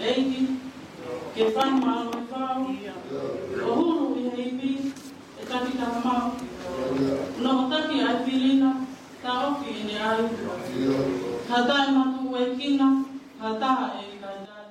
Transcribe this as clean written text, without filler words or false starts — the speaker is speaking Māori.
eiki, ke whai maa o whao, o huru I heipi, e taki ka mau. No taki ai pilina, ta oki ine ai. Hatai matu e kina, hataha e kai tai.